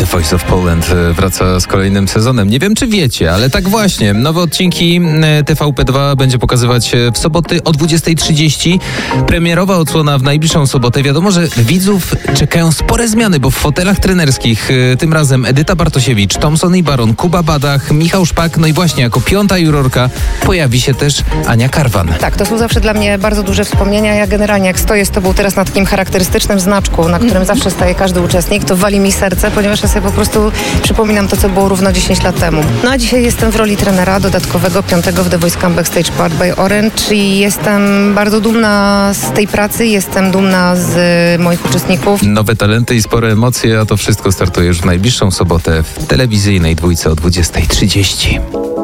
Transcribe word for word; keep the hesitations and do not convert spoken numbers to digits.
Voice of Poland wraca z kolejnym sezonem. Nie wiem, czy wiecie, ale tak właśnie. Nowe odcinki T V P dwa będzie pokazywać w soboty o dwudziestej trzydzieści. Premierowa odsłona w najbliższą sobotę. Wiadomo, że widzów czekają spore zmiany, bo w fotelach trenerskich tym razem Edyta Bartosiewicz, Thomson i Baron, Kuba Badach, Michał Szpak, no i właśnie jako piąta jurorka pojawi się też Ania Karwan. Tak, to są zawsze dla mnie bardzo duże wspomnienia. Ja generalnie jak stoję z tobą teraz na takim charakterystycznym znaczku, na którym zawsze staje każdy uczestnik, to wali mi serce, ponieważ ja sobie po prostu przypominam to, co było równo dziesięć lat temu. No a dzisiaj jestem w roli trenera dodatkowego, piątego w The Voice Come Backstage Part by Orange i jestem bardzo dumna z tej pracy, jestem dumna z moich uczestników. Nowe talenty i spore emocje, a to wszystko startuje już w najbliższą sobotę w telewizyjnej dwójce o dwudziestej trzydzieści.